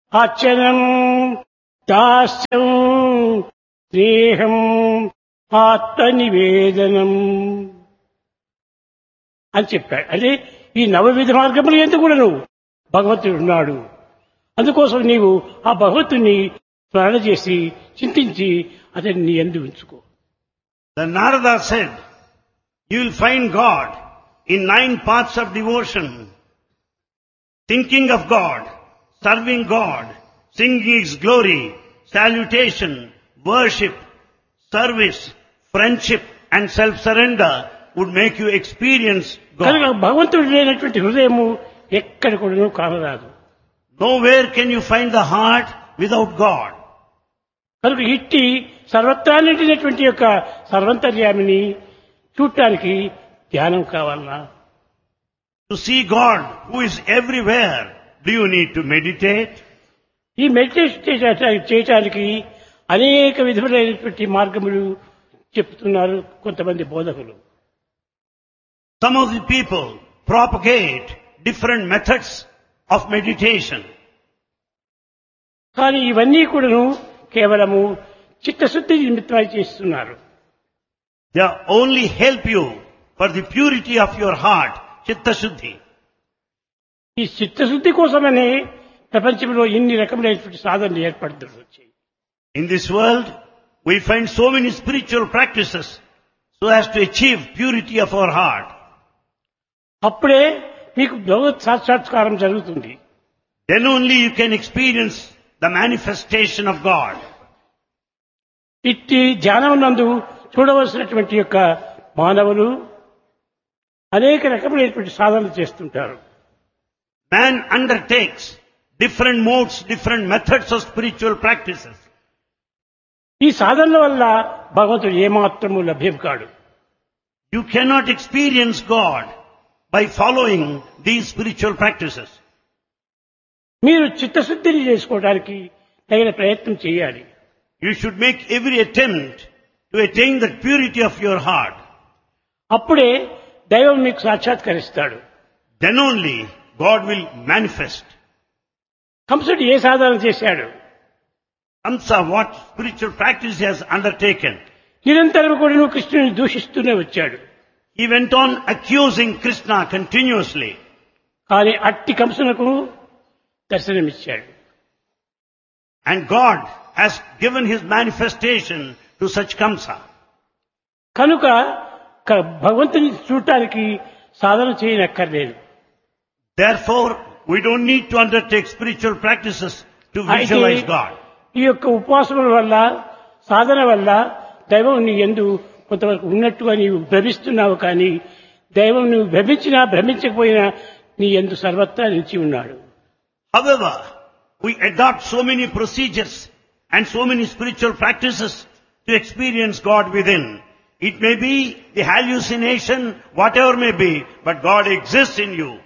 అర్చనం దాస్యం స్నేహం ఆత్మనివేదనం అని చెప్పాడు. అంటే ఈ నవవిధ మార్గములు ఎందుకు కూడా నువ్వు భగవంతుడు ఉన్నాడు. అందుకోసం నీవు ఆ భగవంతుని స్మరణ చేసి చింతించి అతన్ని నీ యందు ఉంచుకో. The Narada said, you will find God in 9 paths of devotion. Thinking of God, serving God, singing His glory, salutation, worship, service, friendship and self-surrender would make you experience కనుక God. భగవంతుడు లేనటువంటి హృదయము ఎక్కడ కూడా కానరాదు. Nowhere can you find the heart without God. కనుక ఇట్టి సర్వత్రా నిండినటువంటి యొక్క సర్వంతర్యామిని చూడటానికి ధ్యానం కావాలన్నా? To see God who is everywhere, do you need to meditate? ఈ మెడిటేషన్ చేయటానికి అనేక విధములైనటువంటి మార్గములు చెప్తున్నారు కొంతమంది బోధకులు. Some of the people propagate different methods of meditation. కానీ ఇవన్నీ కూడాను కేవలము చిత్తశుద్ధి నిమిత్తమై చేస్తున్నారు. They only help you for the purity of your heart, chitta shuddhi. ఈ చిత్తశుద్ధి కోసమనే ప్రపంచంలో ఇన్ని రకములైనటువంటి సాధనలు ఏర్పడుతూ వచ్చాయి. In this world, we find so many spiritual practices so as to achieve purity of our heart. అప్పుడే మీకు భగవత్ సాక్షాత్కారం జరుగుతుంది. Then only you can experience the manifestation of God. ఇట్టి ధ్యానమునందు చూడవలసినటువంటి యొక్క మానవులు అనేక రకములైనటువంటి సాధనలు చేస్తుంటారు. Man undertakes different modes, different methods of spiritual practices. ఈ సాధనల వల్ల భగవంతుడు ఏమాత్రము లభ్యం కాడు. You cannot experience God by following these spiritual practices. మీరు చిత్తశుద్ధిని చేసుకోవడానికి తగిన ప్రయత్నం చేయాలి. You should make every attempt to attain the purity of your heart. అప్పుడే దైవం మీకు సాక్షాత్కరిస్తాడు. Then only God will manifest. కంసుడు ఏ సాధన చేశాడు? Kamsa, what spiritual practice he has undertaken? నిరంతరం కూడా నువ్వు కృష్ణుని దూషిస్తూనే వచ్చాడు. He went on accusing Krishna continuously. కానీ అట్టి కంసునకు దర్శనమిచ్చాడు. And God has given his manifestation to such Kamsa. కనుక భగవంతుని చూడటానికి సాధన చేయనక్కర్లేదు. Therefore, we don't need to undertake spiritual practices to visualize God. ఈ యొక్క ఉపవాసముల వల్ల సాధన వల్ల దైవం నీ యందు కొంతవరకు ఉన్నట్టుగా నీవు భ్రమిస్తున్నావు. కానీ దైవం నువ్వు భ్రమించినా భ్రమించకపోయినా నీ యందు సర్వత్రా నిలిచి ఉన్నాడు. However, we adopt so many procedures and so many spiritual practices to experience God within. It may be the hallucination, whatever may be, but God exists in you.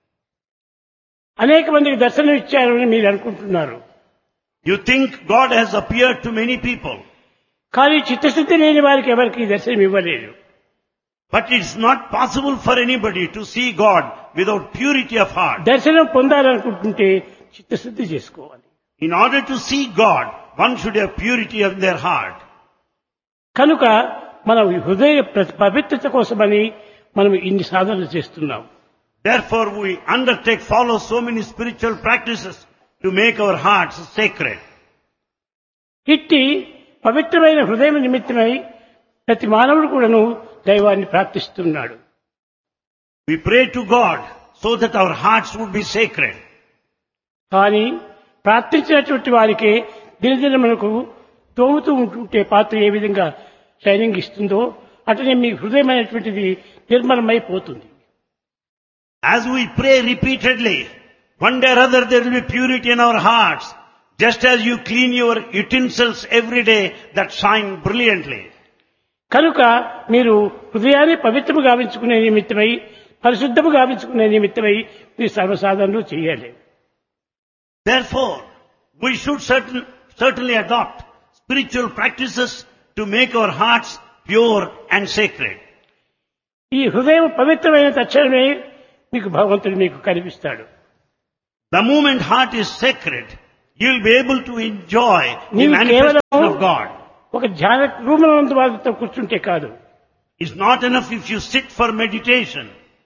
అనేక మందికి దర్శనం ఇచ్చారని మీరు అనుకుంటున్నారు. You think God has appeared to many people. కానీ చిత్తశుద్ధి లేని వారికి ఎవరికి దర్శనం ఇవ్వలేదు. But it's not possible for anybody to see God without purity of heart. దర్శనం పొందాలనుకుంటుంటే చిత్తశుద్ధి చేసుకోవాలి. In order to see God, one should have purity of their heart. కనుక మనం హృదయ పవిత్రత కోసమని మనం ఇన్ని సాధనలు చేస్తున్నాం. Therefore, we follow so many spiritual practices to make our hearts sacred. ఇట్టి పవిత్రమైన హృదయం నిమిత్తమై ప్రతి మానవుడు కూడాను దైవాన్ని ప్రార్థిస్తున్నాడు. We pray to God so that our hearts would be sacred. కానీ ప్రార్థించినటువంటి వారికి దినదినమునకు తోముతూ ఉంటుంటే పాత్ర ఏ విధంగా షైనింగ్ ఇస్తుందో అట్లనే మీ హృదయం అనేటువంటిది నిర్మలమైపోతుంది. As we pray repeatedly, one day or other there will be purity in our hearts, just as you clean your utensils every day that shine brilliantly. కనుక మీరు హృదయాన్ని పవిత్రము గావించుకునే నిమిత్తమై పరిశుద్ధము గావించుకునే నిమిత్తమై మీ సర్వసాధనలు చేయాలి. Therefore, we should certainly adopt spiritual practices to make our hearts pure and sacred. ఈ హృదయం పవిత్రమైన తక్షణమే మీకు భగవంతుడు మీకు కనిపిస్తాడు. The moment heart is sacred, you will be able to enjoy the నీవు manifestation కేవలం of God. ఒక ధ్యాన రూపంలో వాళ్ళతో కూర్చుంటే కాదు. It's not enough if you sit for meditation.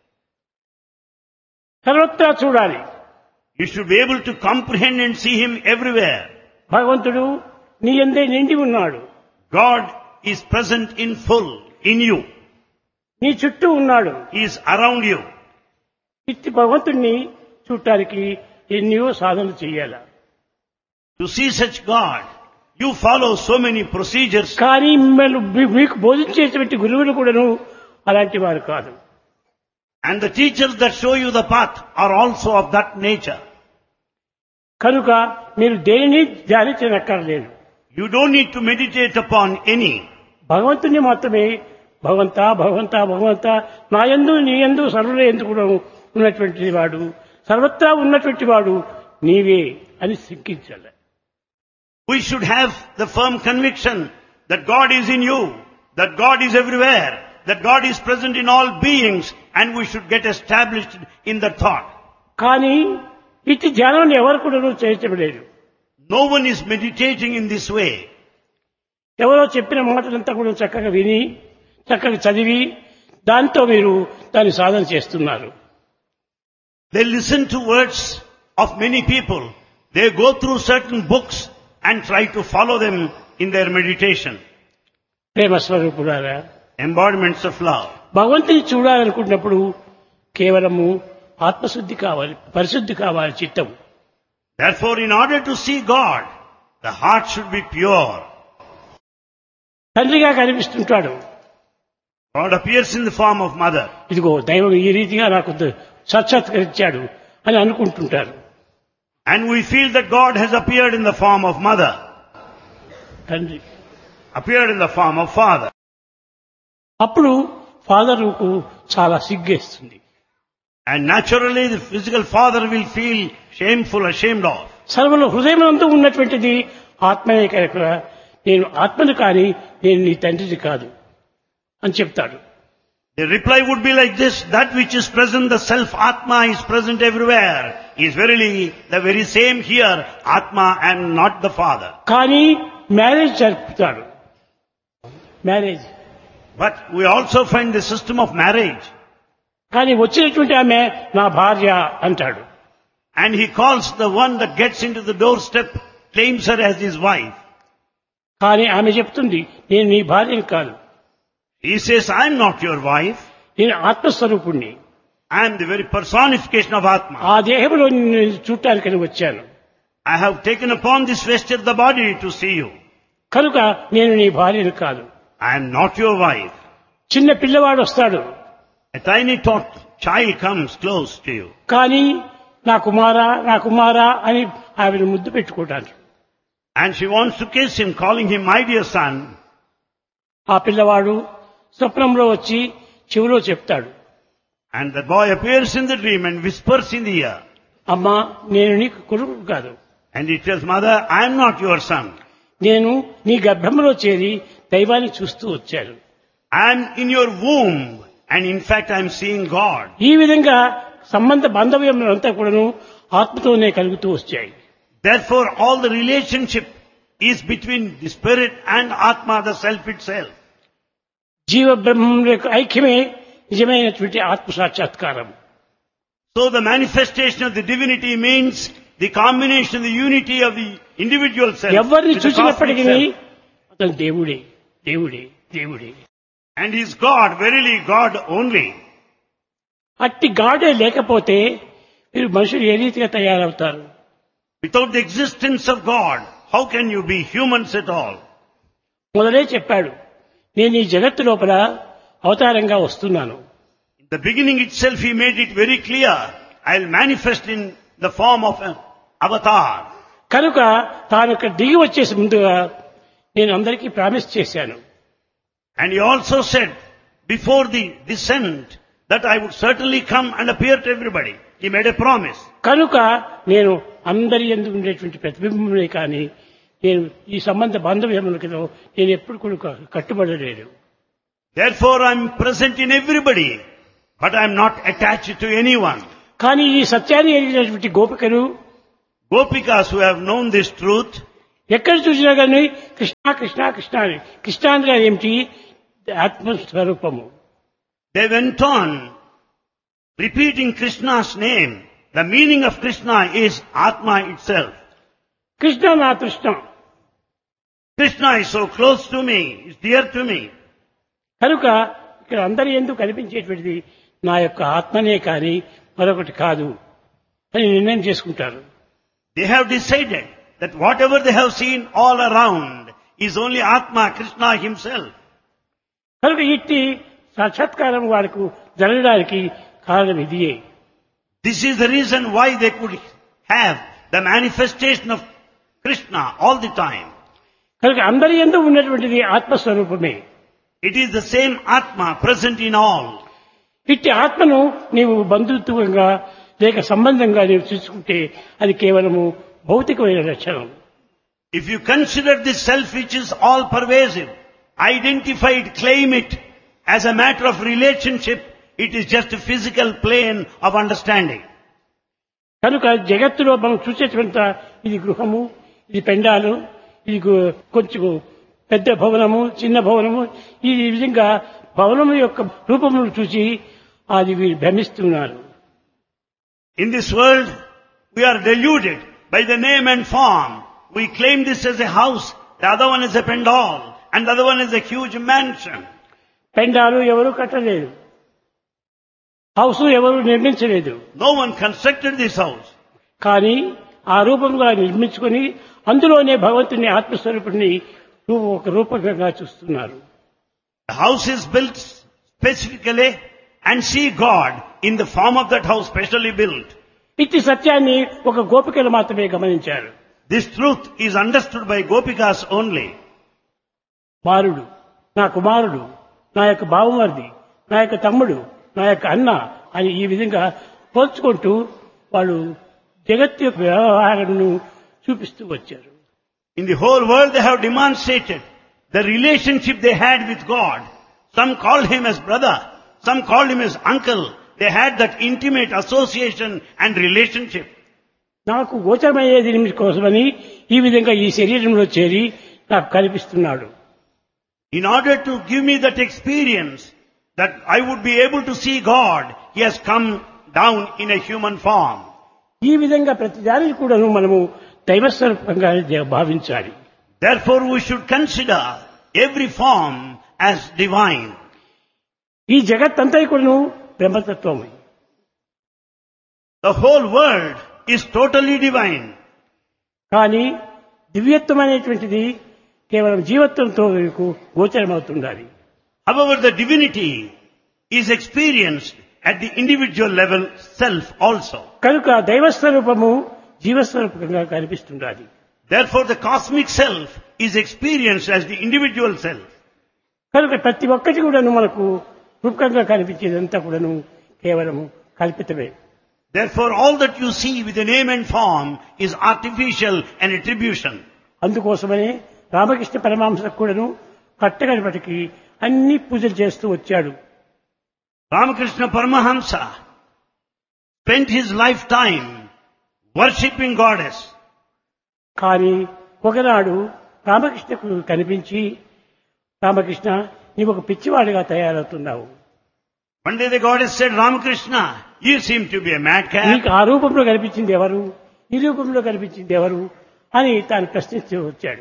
సర్వత్రా చూడాలి. You should be able to comprehend and see Him everywhere. భగవంతుడు నీ యందే నిండి ఉన్నాడు. God is present in full in you. నీ చుట్టూ ఉన్నాడు. He is around you. ఇట్టి భగవంతుణ్ణి చూడటానికి ఎన్నో సాధనలు చేయాలి. To see such God, you follow so many procedures. కానీ మీకు బోధించేటువంటి గురువులు కూడాను అలాంటి వారు కాదు. And the teachers that show you the path are also of that nature. కనుక మీరు దేనిని ధ్యానించనక్కర్లేదు. You don't need to meditate upon any. భగవంతుని మాత్రమే భగవంత భగవంత భగవంత నా యందు నీ యందు సర్వుల యందు కూడా ఉన్నటువంటి వాడు, సర్వత్రా ఉన్నటువంటి వాడు నీవే అని శంకించాలి. We should have the firm conviction that God is in you, that God is everywhere, that God is present in all beings, and we should get established in that thought. కానీ ఇట్టి ధ్యానం ఎవరు కూడా చేయటలేదు. No one is meditating in this way. ఎవరో చెప్పిన మాటలంతా కూడా చక్కగా విని చక్కగా చదివి దాంతో మీరు దాన్ని సాధన చేస్తున్నారు. They listen to words of many people. They go through certain books and try to follow them in their meditation. ప్రేమ స్వరూపులారా, Embodiments of love. భగవంతుని చూడాలనుకున్నప్పుడు కేవలము ఆత్మశుద్ధి కావాలి, పరిశుద్ధి కావాలి చిత్తం. Therefore, in order to see God, the heart should be pure. తండ్రిగా కనిపిస్తుంటాడు. God appears in the form of mother. ఇదిగో దైవం ఈ రీతిగా నాకు సాక్షాత్కరించాడు అని అనుకుంటుంటారు. And we feel that God has appeared in the form of mother, తండ్రి appeared in the form of father. అప్పుడు ఫాదర్కు చాలా సిగ్గేస్తుంది. And naturally the physical father will feel shameful, ashamed of. సర్వలో హృదయమంతా ఉన్నటువంటిది ఆత్మనే కనుక నేను ఆత్మను కానీ నేను నీ తండ్రిని కాదు అని చెప్తాడు. The reply would be like this: that which is present, the self Atma, is present everywhere, is verily the very same here, Atma and not the father. కానీ marriage జరుపుతాడు. Marriage But we also find the system of marriage. కానీ వచ్చినటువంటి ఆమె నా భార్య అంటాడు. And he calls the one that gets into the doorstep, claims her as his wife. కానీ ఆమె చెప్తుంది నేను నీ భార్యని కాదు, He says, I am not your wife. నేను ఆత్మస్వరూపుణ్ణి, I am the very personification of Atma. ఆ దేహంలో నేను చూడటానికని వచ్చాను, I have taken upon this vesture the body to see you. కనుక నేను నీ భార్యని కాదు. I am not your wife. చిన్న పిల్లవాడు వస్తాడు, A tiny tot child comes close to you. కానీ నా కుమారా అని ఆవిడ ముద్దు పెట్టుకోవటానికి. And she wants to kiss him, calling him my dear son. ఆ పిల్లవాడు స్వప్నంలో వచ్చి చెవిలో చెప్తాడు, And the boy appears in the dream and whispers in the ear. అమ్మా నేను నీకు కొడుకు కాదు, And he tells, Mother, I am not your son. నేను నీ గర్భంలో చేరి దైవాన్ని చూస్తూ వచ్చాను. I am in your womb. And in fact, I am seeing God. ఈ విధంగా సంబంధ బాంధవ్యములంతా కూడాను ఆత్మతోనే కలుగుతూ వచ్చాయి. Therefore, all the relationship is between the spirit and Atma, the self itself. జీవ బ్రహ్మముల యొక్క ఐక్యమే నిజమైనటువంటి ఆత్మ సాక్షాత్కారం. So the manifestation of the divinity means the combination, the unity of the individual self. ఎవరిని with the cosmic చూసినప్పటికీ self. అతను దేవుడే దేవుడే దేవుడే. And is God, verily God only. అట్టి గాడే లేకపోతే మీరు మనుషులు ఏ రీతిగా తయారవుతారు? Without the existence of God, how can you be humans at all? మొదలే చెప్పాడు, నేను ఈ జగత్తు లోపల అవతారంగా వస్తున్నాను. In the beginning itself, he made it very clear. I'll manifest in the form of an avatar. కనుక తాను ఇక్కడ దిగి వచ్చేసి ముందుగా నేను అందరికీ ప్రామిస్ చేశాను. And he also said, before the descent, that I would certainly come and appear to everybody. He made a promise. కనుక నేను అందరి యందు ఉండేటువంటి ప్రతిబింబమే కానీ నేను ఈ సంబంధ బాంధవ్యములకు నేను ఎప్పుడు కూడా కట్టుబడలేదు. Therefore, I am present in everybody, but I am not attached to anyone. కానీ ఈ సత్యాన్ని ఎరిగినటువంటి గోపికలు Gopikas who have known this truth, ఎక్కడ చూసినా కానీ కృష్ణ కృష్ణ కృష్ణ అని. కృష్ణ అంటే ఏమిటి? ఆత్మస్వరూపము. they went on repeating Krishna's name. The meaning of Krishna is Atma itself. Krishna నా తృష్ణ. Krishna is so close to me, is dear to me. కనుక ఇక్కడ అందరి ఎందుకు కనిపించేటువంటిది నా యొక్క ఆత్మనే కానీ మరొకటి కాదు అని నిర్ణయం చేసుకుంటారు. They have decided that whatever they have seen all around is only Atma, Krishna himself. కనుక ఇట్టి సాక్షాత్కారం వారికి జరగడానికి కారణం ఇదియే. This is the reason why they could have the manifestation of Krishna all the time. కనుక అందరి యందు ఉన్నటువంటిది ఆత్మస్వరూపమే. It is the same Atma present in all. ఇట్టి ఆత్మను నీవు బంధుత్వంగా లేక సంబంధంగా నీవు చూసుకుంటే అది కేవలము భౌతికమైన లక్షణం. If you consider this self which is all pervasive, identified, claim it as a matter of relationship, it is just a physical plane of understanding. కనుక జగత్తులో మనం చూసేటువంటి ఇది గృహము, ఇది పెండాలు, ఇది కొంచెం పెద్ద భవనము, చిన్న భవనము, ఈ విధంగా భవనము యొక్క రూపమును చూసి అది వీరు భ్రమిస్తున్నారు. In this world, we are deluded by the name and form. We claim this as a house, the other one is a pendal, and the other one is a huge mansion. పెండాలు ఎవరు కట్టలేదు, house ఎవరు నిర్మించలేదు. No one constructed this house. కానీ ఆ రూపంగా నిర్మించుకొని అందులోనే భగవంతుని ఆత్మస్వరూపుని ఒక రూపకంగా చూస్తున్నారు. The house is built specifically and see God in the form of that house specially built. ఇట్టి సత్యాన్ని ఒక గోపికలు మాత్రమే గమనించారు. This truth is understood by Gopikas only. బాలుడు, నా కుమారుడు, నా యొక్క బావమరిది, నా యొక్క తమ్ముడు, నా యొక్క అన్న అని ఈ విధంగా పోల్చుకుంటూ వాళ్ళు జగత్ యొక్క వ్యవహారాలను చూపిస్తూ వచ్చారు. In the whole world they have demonstrated the relationship they had with God. Some called him as brother, some called him as uncle. They had that intimate association and relationship. నాకు గోచరమయ్యేది కోసమని ఈ విధంగా ఈ శరీరంలో చేరి నాకు కనిపిస్తున్నాడు. In order to give me that experience that I would be able to see God, he has come down in a human form. ఈ విధంగా ప్రతి దానిని కూడా మనము దైవస్వరూపంగా భావించాలి. Therefore we should consider every form as divine. ఈ జగత్తంతా కూడా బ్రహ్మతత్వమే. The whole world is totally divine. కానీ దివ్యత్వం అనేటువంటిది కేవలం జీవత్వంతో గోచరమవుతుండాలి. However, the divinity is experienced at the individual level self also. కనుక దైవస్వరూపము జీవస్వరూపంగా కనిపిస్తుండాలి. Therefore, the cosmic self is experienced as the individual self. కనుక ప్రతి ఒక్కటి కూడాను మనకు రూపకంగా కనిపించేదంతా కూడాను కేవలము కల్పితమే. Therefore, all that you see with the name and form is artificial and attribution. అందుకోసమనే రామకృష్ణ పరమహంసకు కూడాను కట్టగడపటికి అన్ని పూజలు చేస్తూ వచ్చాడు. Ramakrishna Paramahamsa spent his lifetime worshipping goddess. కానీ ఒకనాడు రామకృష్ణకు కనిపించి, రామకృష్ణ నీవు ఒక పిచ్చివాడిగా తయారవుతున్నావు. One day the goddess said, Ramakrishna, you seem to be a madcap. నీకు ఆ రూపంలో కనిపించింది ఎవరు, ఈ రూపంలో కనిపించింది ఎవరు అని తాను ప్రశ్నిస్తూ వచ్చాడు.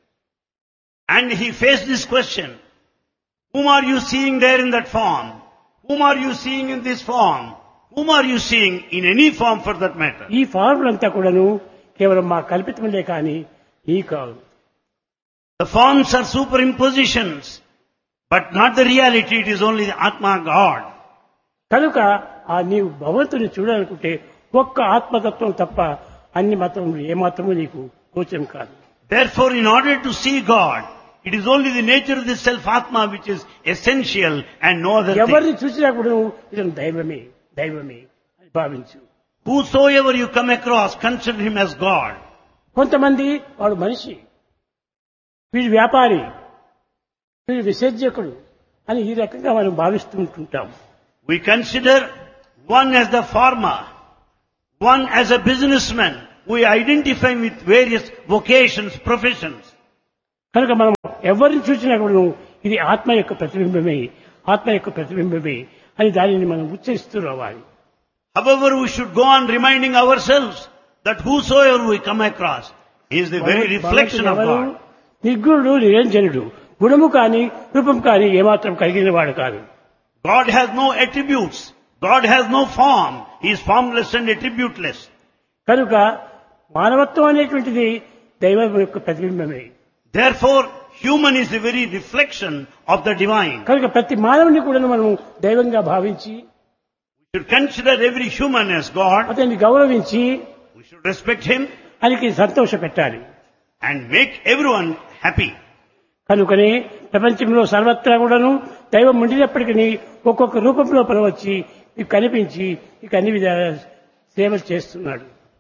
And he faced this question. Whom are you seeing there in that form? Whom are you seeing in this form? Whom are you seeing in any form for that matter? ఈ ఫార్ములంతా కూడాను కేవలం మా కల్పితములే కానీ ఈ కాదు. The forms are superimpositions, but not the reality. It is only the Atma God. కనుక ఆ నీవు భగవంతుని చూడాలనుకుంటే ఒక్క ఆత్మతత్వం తప్ప అన్ని మతములు ఏమాత్రము నీకు గోచరం కాదు. Therefore, in order to see God, it is only the nature of the self-Atma which is essential and no other thing. ఎవరిని చూసినా కూడా ఇతను దైవమే దైవమే అని భావించు. Whosoever you come across, consider him as God. కొంతమంది వాడు మనిషి, వీడు వ్యాపారి, వీడు విసర్జకుడు అని ఈ రకంగా మనం భావిస్తూ ఉంటుంటాం. We consider one as the farmer, one as a businessman, we identify with various vocations, professions. కనుక మనం ఎవరిని చూసినా కూడా ఇది ఆత్మ యొక్క ప్రతిబింబమే, ఆత్మ యొక్క ప్రతిబింబమే అని దానిని మనం ఉచ్చరిస్తూ రావాలి. However, we should go on reminding ourselves that whosoever we come across is the very reflection of ఎవరు? God. నిర్గుణుడు నిరంజనుడు, గుణము కాని రూపం కాని ఏమాత్రం కలిగిన వాడు కాదు. God has no attributes. God has no form. He is formless and attributeless. కనుక మానవత్వం అనేటువంటిది దైవం యొక్క ప్రతిబింబమే. Therefore, human is the very reflection of the divine. కనుక ప్రతి మానవుని కూడా మనం దైవంగా భావించి We should consider every human as God. అతన్ని గౌరవించి We should respect him ఆయనకి సంతోష పెట్టాలి. and make everyone happy. కనుకనే ప్రపంచంలో సర్వత్రా కూడాను దైవం ఉండినప్పటికీ ఒక్కొక్క రూపంలో వచ్చి మీకు కనిపించి మీకు అన్ని విధాల సేవలు చేస్తున్నాడు.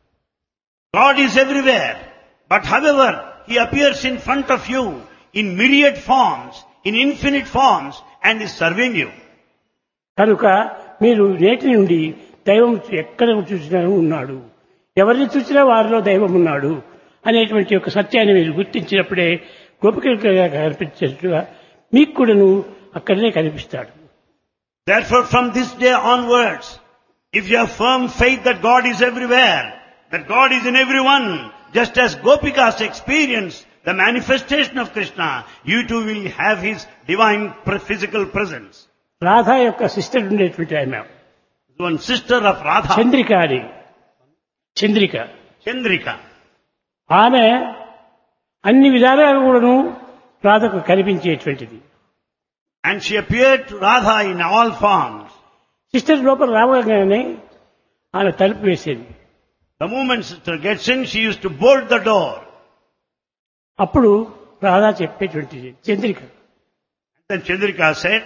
God is everywhere. But however, he appears in front of you in myriad forms, in infinite forms, and is serving you. కనుక మీరు నేటి నుండి దైవం ఎక్కడ చూసినా ఉన్నాడు, ఎవరిని చూసినా వారిలో దైవం ఉన్నాడు అనేటువంటి ఒక సత్యాన్ని మీరు గుర్తించినప్పుడే గోపికలుగా కనిపించేట్టుగా మీకు కూడాను అక్కడనే కనిపిస్తాడు. Therefore, from this day onwards, if you have firm faith that God is everywhere, that God is in everyone, just as Gopikas experience the manifestation of Krishna, you too will have his divine physical presence. Radha యొక్క sister ఉండేటువంటి ఆమె One sister of Radha, Chandrika అని, Chandrika Chandrika. ఆమె అన్ని విధాలుగా కూడాను రాధకు కనిపించేటువంటిది. And she appeared to Radha in all forms. Sister లోపల రావగానే ఆమె తలుపు వేసేది. The moment sister gets in, she used to bolt the door. అప్పుడు Radha చెప్పేటువంటిది Chandrika, Then Chandrika said,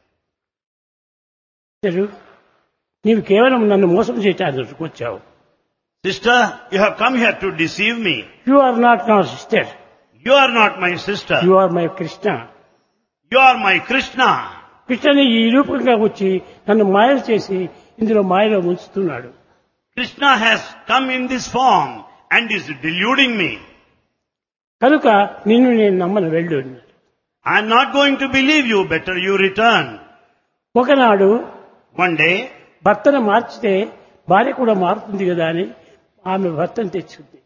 "sister, నీవు కేవలం నన్ను మోసం చేయటానికి వచ్చావు. Sister, you have come here to deceive me. You are not నా sister, You are not my sister. You are my Krishna. You are my Krishna. కృష్ణని ఈ రూపంగా వచ్చి నన్ను మాయలు చేసి ఇందులో మాయలో ఉంచుతున్నాడు. Krishna has come in this form and is deluding me. కనుక నిన్ను నేను నమ్మను, వెళ్ళు. I am not going to believe you. Better you return." ఒకనాడు One day, భర్తను మార్చితే భార్య కూడా మారుతుంది కదా అని ఆమె భర్తను తెచ్చుకుంది.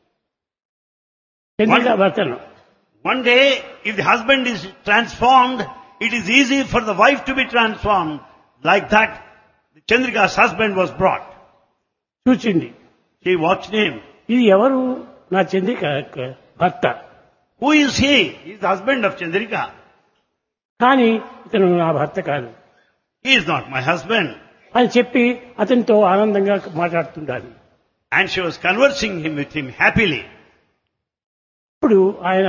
చంద్రిక భర్తను. one day, if the husband is transformed, it is easy for the wife to be transformed. Like that, Chandrika's husband was brought. చూచింది. She watched him. ఇది ఎవరు? నా చంద్రిక యొక్క భర్త. Who is he? He is the husband of Chandrika. కానీ ఇతను నా భర్త కాదు He is not my husband. అని చెప్పి అతనితో ఆనందంగా మాట్లాడుతుండాలి. And she was conversing with him happily. ఇప్పుడు ఆయన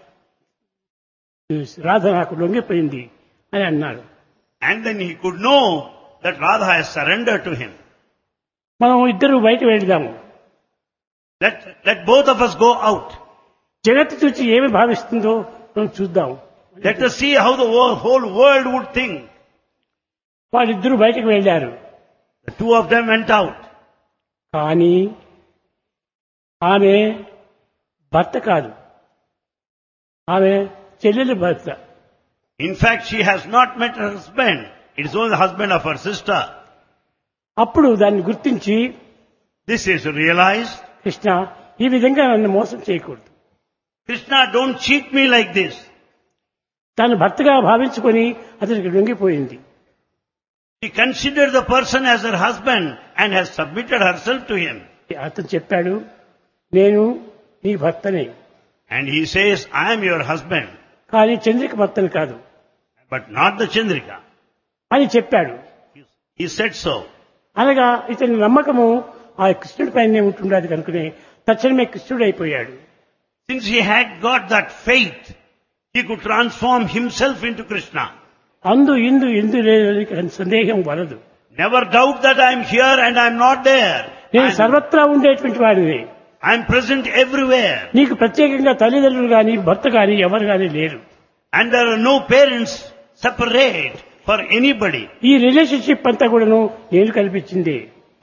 రాధ నాకు లొంగిపోయింది అని అన్నాడు. And then he could know that Radha has surrendered to him. మనం ఇద్దరు బయట వెళ్దాము. Let both of us go out. జగత్తు చూసి ఏమి భావిస్తుందో మనం చూద్దాం. Let us see how the whole world would think. వాళ్ళిద్దరూ బయటకు వెళ్ళారు. The two of them went out. కానీ ఆమె భర్త కాదు, ఆమె చెల్లెలి భర్త. In fact, she has not met her husband. It is only the husband of her sister. అప్పుడు దాన్ని గుర్తించి, This is realized. కృష్ణ, ఈ విధంగా నన్ను మోసం చేయకూడదు. Krishna, don't cheat me like this. తాను భర్తగా భావించుకొని అతనికి లొంగిపోయింది. She considered the person as her husband and has submitted herself to him. అతను చెప్పాడు, నేను నీ భర్తనే, And he says, I am your husband, కానీ చంద్రిక భర్తను కాదు but not the Chandrika. అని చెప్పాడు. He said so. అనగా ఇతని నమ్మకము ఆ కృష్ణుడి పైనే ఉంటుండేది కనుకనే తక్షణమే కృష్ణుడు అయిపోయాడు. Since he had got that faith, he could transform himself into Krishna. అందు ఇందు ఇందు లేదని సందేహం వలదు. Never doubt that I am here and I am not there. నేను సర్వత్రా ఉండేటువంటి వాడిని. I am present everywhere. నీకు ప్రత్యేకంగా తల్లిదండ్రులు గాని భర్త గాని ఎవరు గాని లేరు. And there are no parents separate for anybody. ఈ రిలేషన్షిప్ అంతా కూడాను నేను కల్పించింది.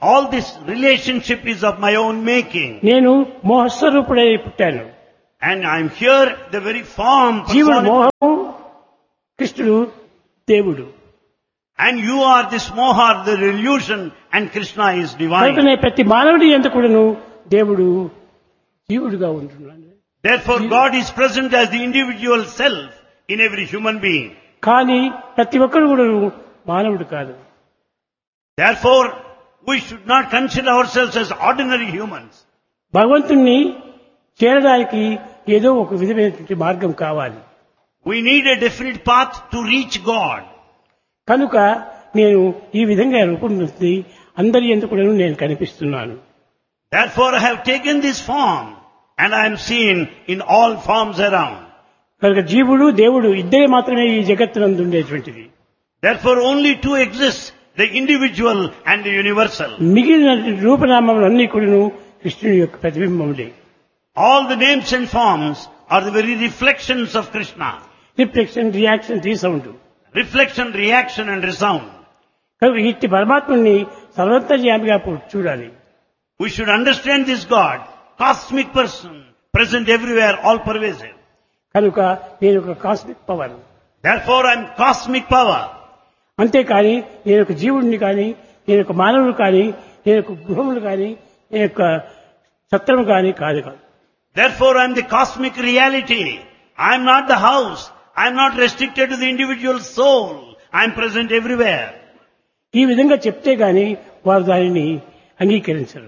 All this relationship is of my own making. నేను మోహస్వరూపుడై పుట్టాను. And I'm here, the very form. జీవుడు personified. మోహము, కృష్ణుడు దేవుడు. And you are this moha, the illusion, and Krishna is divine. కనుకనే ప్రతి మానవుడి యందు కూడాను దేవుడు జీవుడుగా ఉంటున్నాడు. Therefore, God is present as the individual self in every human being. కానీ ప్రతి ఒక్కరు కూడా మానవుడు కాదు. Therefore, we should not consider ourselves as ordinary humans. భగవంతుణ్ణి చేరడానికి ఏదో ఒక విధమైనటువంటి మార్గం కావాలి. We need a definite path to reach God. కనుక నేను ఈ విధంగా రూపొందుతుంది అందరి యందు కూడా నేను కనిపిస్తున్నాను. Therefore, I have taken this form and I am seen in all forms around. కనుక జీవుడు దేవుడు ఇద్దరే మాత్రమే ఈ జగత్తునందు ఉండేటువంటిది. Therefore, only two exist, the individual and the universal. మిగిలిన రూపనామములన్నీ కూడాను కృష్ణుని యొక్క ప్రతిబింబములే. All the names and forms are the very reflections of Krishna. Reflection, reaction, resound. Reflection, reaction and resound. కనుక ఇట్టి పరమాత్మని సర్వంతర్యామిగా చూడాలి. We should understand this God, cosmic person, present everywhere, all pervasive. కనుక నేను ఒక cosmic power. Therefore, I am cosmic power. అంతేకాని నేను ఒక జీవుడిని కానీ, నేను ఒక మానవుడు కానీ, నేను ఒక గృహములు కానీ, నేను ఒక సత్రము కానీ కాదు. Therefore, I am the cosmic reality. I am not the house. I am not restricted to the individual soul. I am present everywhere. ఈ విధంగా చెప్తే గాని వారు దానిని అంగీకరించరు.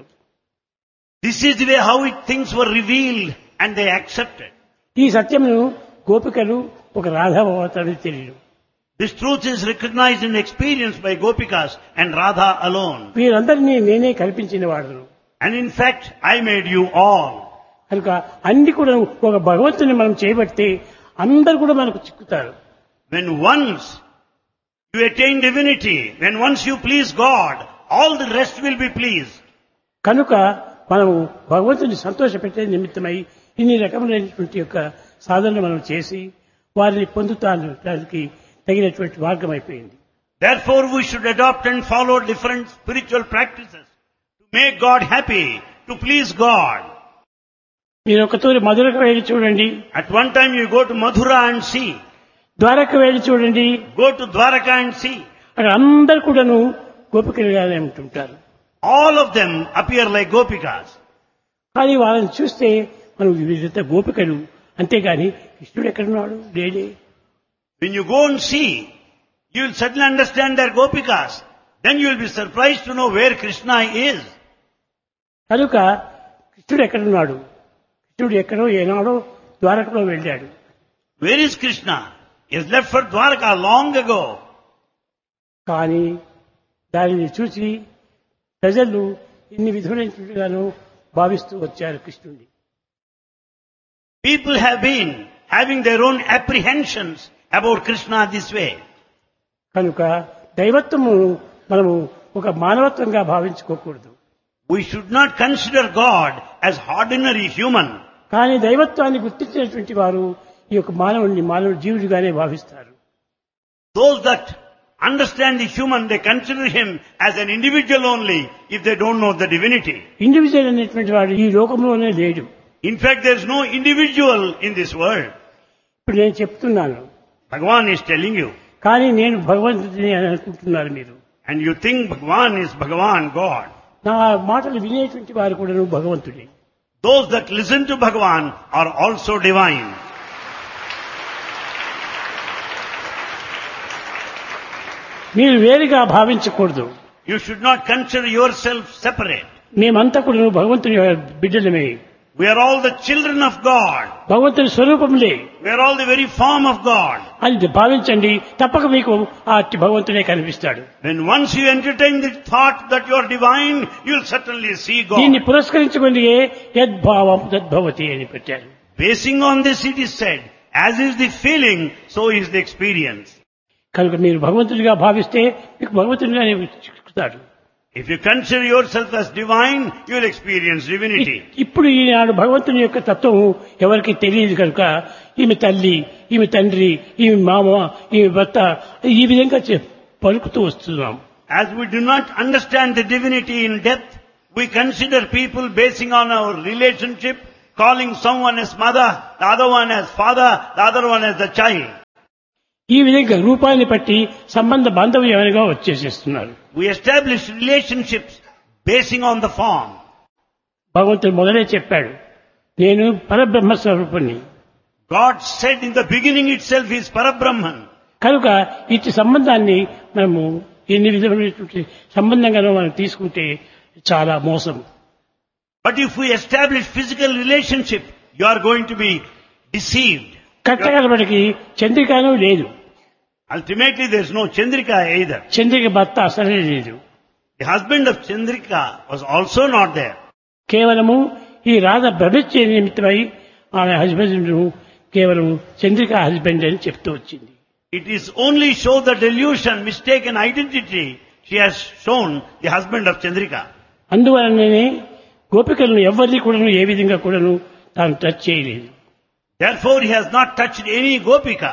This is the way how things were revealed and they accepted. ఈ సత్యమును గోపికలు ఒక రాధావతారని తెలియదు. This truth is recognized and experienced by Gopikas and Radha alone. వీరందరినీ నేనే కల్పించిన వాడును. And in fact, I made you all. కనుక అన్ని కూడా ఒక భగవంతుని మనం చేయబడితే అందరు కూడా మనకు చిక్కుతారు. When once you attain divinity, when once you please God, all the rest will be pleased. కనుక మనము భగవంతుని సంతోషపెట్టే నిమిత్తమై ఇన్ని రకములైనటువంటి యొక్క సాధనలు మనం చేసి వారిని పొందుతానికి తగినటువంటి మార్గం అయిపోయింది. Therefore, we should adopt and follow different spiritual practices to make God happy, to please God. మీరు ఒక తూరి మధురకు వెళ్ళి చూడండి. At one time you go to Mathura and see. Dwaraka వెళ్ళి చూడండి. Go to Dwaraka and see. అక్కడ అందరు కూడాను గోపికలుగానే ఉంటుంటారు. All of them appear like Gopikas. కానీ వాళ్ళని చూస్తే మనం వీళ్ళంతా గోపికలు, అంతేగాని కృష్ణుడు ఎక్కడున్నాడు లేడే. When you go and see, you will suddenly understand they're Gopikas. Then you will be surprised to know where Krishna is. కనుక కృష్ణుడు ఎక్కడున్నాడు? కృష్ణుడు ఎక్కడో ఏనాడో ద్వారకలో వెళ్ళాడు. Where is Krishna? He has left for Dwaraka long ago. కానీ దానిని చూసి ప్రజలు ఇన్ని విధులైనట్టుగాను భావిస్తూ వచ్చారు కృష్ణుడిని. People have been having their own apprehensions about Krishna this way. కనుక దైవత్వము మనము ఒక మానవత్వంగా భావించుకోకూడదు. We should not consider God as ordinary human. కానీ దైవత్వాన్ని గుర్తించినటువంటి వారు ఈ యొక్క మానవుడి జీవుడిగానే భావిస్తారు. Those that understand the human, they consider him as an individual only if they don't know the divinity. Individual అనేటువంటి వాడు ఈ లోకంలోనే లేడు. In fact, there is no individual in this world. ఇప్పుడు నేను చెప్తున్నాను, Bhagavan is telling you. కానీ నేను భగవంతుడిని అని అనుకుంటున్నారు మీరు. And you think Bhagavan is Bhagavan, God. నా మాటలు వినేటువంటి వారు కూడా భగవంతుడే. Those that listen to Bhagavan are also divine. మీరు వేరుగా భావించకూడదు. You should not consider yourself separate. మేమంతా కూడా భగవంతుని బిడ్డలమే. We are all the children of God. భగవంతుని స్వరూపములే. We are all the very form of God. అని భావించండి, తప్పక మీకు ఆ భగవంతుడే కనిపిస్తాడు. When once you entertain the thought that you are divine, you will certainly see దీన్ని God. పురస్కరించుకొని యద్భావం తద్భవతి అని పెట్టారు. Basing on this it is said, as is the feeling, so is the experience. కనుక మీరు భగవంతుడిగా భావిస్తే మీకు భగవంతుడిగానే చిక్కుతాడు. If you consider yourself as divine, you will experience divinity. ఇప్పుడు ఈనాడు భగవంతుని యొక్క తత్వం ఎవరికి తెలియదు కనుక ఈమె తల్లి, ఈమె తండ్రి, ఈమె మామ, ఈమె భర్త ఈ విధంగా పలుకుతూ వస్తున్నాం. As we do not understand the divinity in depth, we consider people basing on our relationship, calling someone as mother, the other one as father, the other one as the child. ఈ విధంగా రూపాన్ని బట్టి సంబంధ బాంధవ్యంగా వచ్చేసేస్తున్నారు. We establish relationships basing on the form. భగవంతుడు మొదలే చెప్పాడు, నేను పరబ్రహ్మ స్వరూపుణ్ణి. God said in the beginning itself he is Parabrahman. కనుక ఇట్టి సంబంధాన్ని మనము ఎన్ని విధమైనటువంటి సంబంధంగానో మనం తీసుకుంటే చాలా మోసం. But if we establish physical relationship, you are going to be deceived. కట్టగలబడికి చంద్రికను లేదు. Ultimately there is no Chandrika either. Chandrika భర్త అసలే లేదు. The husband of Chandrika was also not there. కేవలము ఈ రాధ భ్రమించే నిమిత్తమై ఆమె హస్బెండ్ కేవలం చంద్రిక హస్బెండ్ అని చెప్తూ వచ్చింది. It is only show the delusion, mistaken identity. She has shown the husband of Chandrika. అందువలననే గోపికలను ఎవరిని కూడాను ఏ విధంగా కూడాను తాను టచ్ చేయలేదు. Therefore he has not touched any Gopika.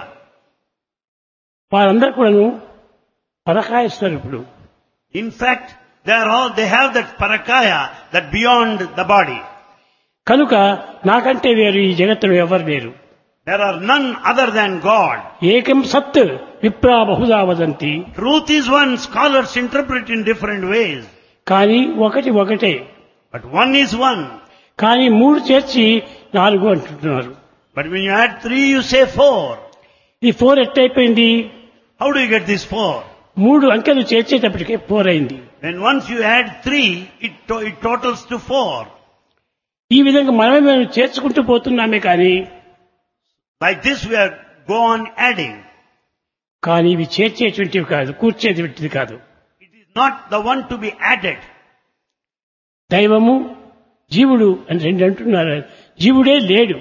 వారందరూ కూడాను పరకాయ స్వరూపుడు. In fact, they have that parakaya, that beyond the body. కనుక నాకంటే వేరు ఈ జగత్తులో ఎవరు లేరు. There are none other than God. ఏకం సత్ విప్రా Bahuda వదంతి. Truth is one, scholars interpret in different ways. కానీ ఒకటే. But one is one. కానీ మూడు చేర్చి 4 అంటున్నారు. But when you add 3, you say 4. ఈ 4 ఎట్టయిపోయింది? How do you get this 4? 3 అంకెలు చేర్చేటప్పటికే 4 అయింది. When once you add 3, it totals to 4. ఈ విధంగా మనమే చేర్చుకుంటూ పోతున్నామే కానీ Like this we are go on adding. కానీ ఇవి చేర్చేటువంటివి కాదు, కూర్చేటువంటిది కాదు. It is not the one to be added. దైవము జీవుడు అని రెండు అంటున్నారు. జీవుడే లేడు.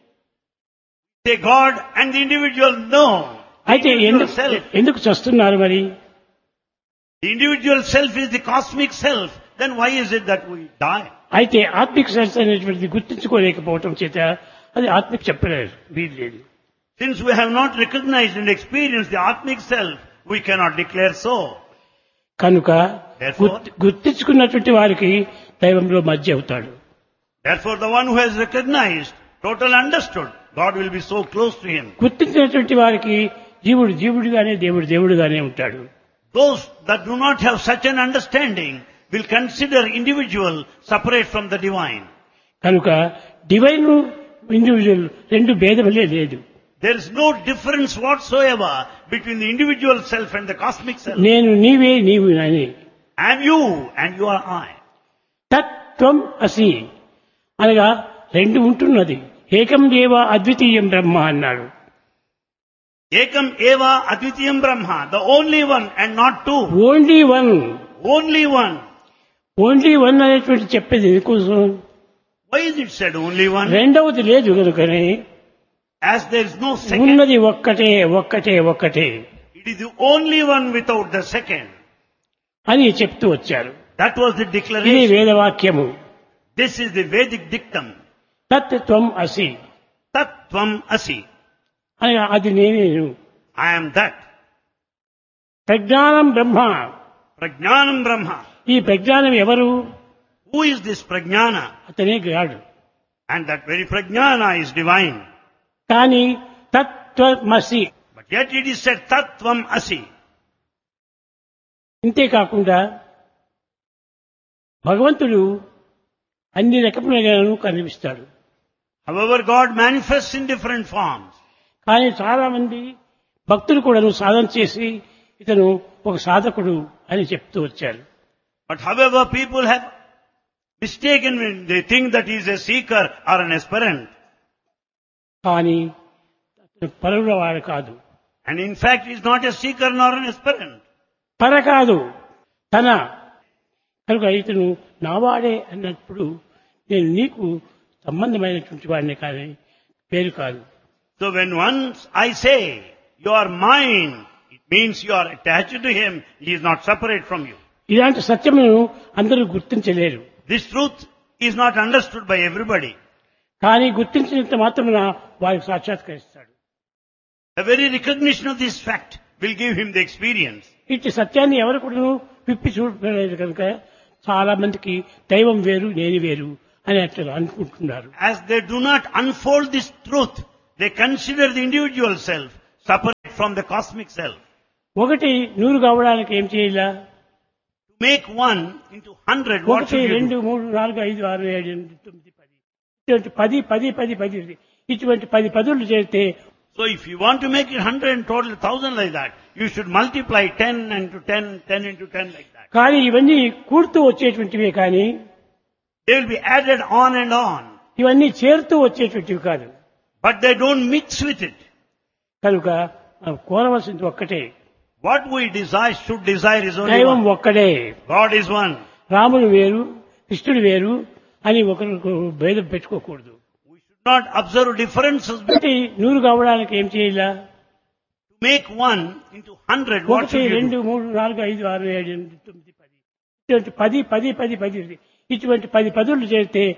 Say God and the individual no. అయితే ఎందుకు చస్తున్నారు మరి? The individual self is the cosmic self. Then why is it that we die? అయితే ఆత్మిక సెన్స్ అనేటువంటిది గుర్తించుకోలేకపోవటం చేత అది ఆత్మిక చెప్పలేదు, వీల్లేదు. Since we have not recognized and experienced the Atmic self, we cannot declare so. కనుక Therefore, గుర్తించుకున్నటువంటి వారికి దైవంలో మధ్య అవుతాడు. Therefore the one who has recognized, total understood, God will be so close to him. గుర్తించినటువంటి వారికి జీవుడు జీవుడిగానే, దేవుడు దేవుడుగానే ఉంటాడు. Those that do not have such an understanding will consider individual separate from the divine. కనుక divine individual రెండు భేదములే లేదు. There is no difference whatsoever between the individual self and the cosmic self. నేను నీవే నీవు అని. I am you and you are I. తత్వం అసి అనగా రెండు ఉంటున్నది. ఏకం దేవ అద్వితీయం బ్రహ్మ అన్నాడు. Ekam eva advitiyam brahma, the only one and not two. Only one. Only one. Only one అనేటువంటి చెప్పేది ఎందుకోసం? Why is it said only one? రెండవది లేదు కనుకనే As there is no second. ఉన్నది ఒక్కటే ఒక్కటే ఒక్కటే It is the only one without the second. అని చెప్తూ వచ్చారు. That was the ఇది declaration. వేదవాక్యము. This is the Vedic dictum. తత్వం అసి Tattvam asi. అనగా అది నేను. I am that. ప్రజ్ఞానం బ్రహ్మ. Prajnanam Brahma. ఈ ప్రజ్ఞానం ఎవరు? Who is this Prajnana? అతనే గాడు. And that very Prajnana is divine. కానీ తత్వమసి. But yet it is said Tattvam asi. ఇంతేకాకుండా భగవంతుడు అన్ని రకములుగాను కనిపిస్తాడు. However, God manifests in different forms. కానీ చాలా మంది భక్తులు కూడా సాధన చేసి ఇతను ఒక సాధకుడు అని చెప్తూ వచ్చారు. But however, people have mistaken when they think that he is a seeker or an aspirant. కానీ అతను పరుల వాడు కాదు. And in fact, he is not a seeker nor an aspirant. పర కాదు, తన. కనుక ఇతను నావాడే అన్నప్పుడు నేను నీకు సంబంధమైనటువంటి వాడిని కానీ పేరు కాదు. So when once I say, you are mine, it means you are attached to him, he is not separate from you. ఇలాంటి సత్యమును అందరూ గుర్తించలేరు. This truth is not understood by everybody. కానీ గుర్తించినంత మాత్రమున వారికి సాక్షాత్కరిస్తాడు. The very recognition of this fact will give him the experience. ఇట్టి సత్యాన్ని ఎవరు కూడా విప్పి చూడలేదు కనుక చాలా మందికి దైవం వేరు నేను వేరు అని అట్లా అనుకుంటున్నారు. As they do not unfold this truth, they consider the individual self separate from the cosmic self. ఒకటి 100 కావడానికి ఏం చేయాలా? To make one into 100, what 1 should you 2 do? 3 4 5 6 7 8 9 10 ఇటువంటి 10 ఇటువంటి 10 పదులు చేస్తే So if you want to make it 100 and total 1000 like that, you should multiply 10 into 10, 10 into 10 like that. కానీ ఇవన్నీ కూడుతూ వచ్చేటువంటివే కానీ They will be added on and on, ఇవన్నీ చేరుతూ వచ్చేటువంటివి కాదు. but they don't mix with it. కనుక మనం కోరవలసింది ఒక్కటే, What we desire, should desire is only దైవం one. ఒక్కడే. God is one. రాముడు వేరు కృష్ణుడు వేరు అని ఒకరికి భేదం పెట్టుకోకూడదు. We should not observe differences. ఒకటి 100 కావడానికి ఏం చేయాలా? To make one into 100, what 1 should you 2 do? 3 4 5 6 7 8 9 10 ఇటువంటి 10 10 10 10 ఇటువంటి 10 పదులు చేస్తే